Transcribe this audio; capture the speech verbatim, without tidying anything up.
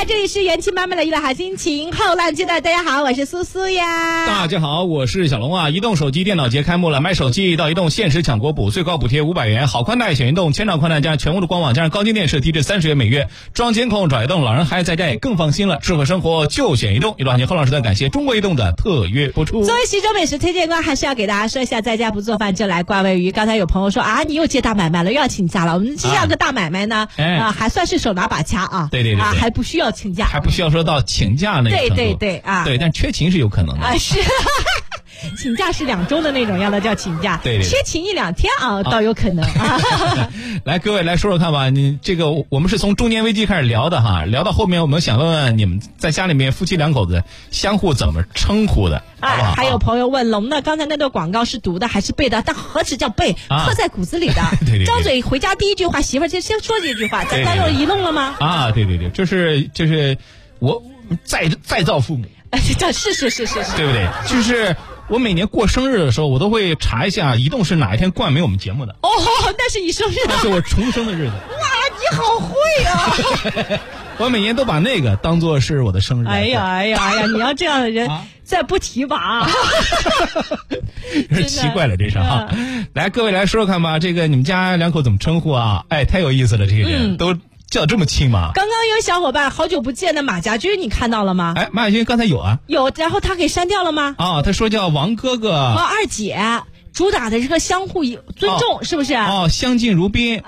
来，这里是元气满满的娱乐好心情后浪阶段，大家好，我是苏苏呀。 大家好，我是小龙啊。移动手机电脑节开幕了，买手机到移动限时抢国补，最高补贴五百元，好宽带选移动，千兆宽带加上全屋的官网，加上高精电视，低至三十元每月，装监控找移动，老人孩子在家也更放心了。智慧生活就选移动。娱乐好心情后浪时段感谢中国移动的特约播出。 作为徐州美食推荐官，还是要给大家说一下，在家不做饭就来挂味鱼。刚才有朋友说啊，你又接大买卖了，又要请假了。我们这样个大买卖呢，啊、 哎呃，还算是手拿把掐啊。 对对 对, 对、 啊，还不需要请假， 还不需要说到请假那个程度。 对对对啊， 对，但缺勤是有可能的啊，是。请假是两周的那种，要的叫请假。 对对对， 缺勤一两天啊，倒有可能啊。 来，各位来说说看吧，你这个我们是从中年危机开始聊的哈，聊到后面我们想问问你们在家里面夫妻两口子相互怎么称呼的， 啊、 好不好？ 还有朋友问龙呢，刚才那段广告是读的还是背的？但何止叫背， 啊、 刻在骨子里的。 对对对， 张嘴回家第一句话，媳妇儿就先说这句话，咱刚又遗漏了吗？ 啊，对对对，就是就是我再再造父母， 这是是是是是， 对不对？就是我每年过生日的时候，我都会查一下移动是哪一天冠名我们节目的。 哦，那是你生日、啊， 那是我重生的日子。 哇，你好会啊！ 我每年都把那个当作是我的生日。 哎呀哎呀哎呀！你要这样的人，啊、再不提吧。 有点奇怪了，这是哈。来，各位来说说看吧，这个你们家两口怎么称呼啊？哎，太有意思了，这个人、嗯、都叫这么亲吗？ 刚刚有小伙伴好久不见的马家军，你看到了吗？ 哎，马家军刚才有啊， 有，然后他给删掉了吗？ 啊、哦，他说叫王哥哥和二姐，主打的这个相互尊重，哦、是不是？ 哦，相敬如宾。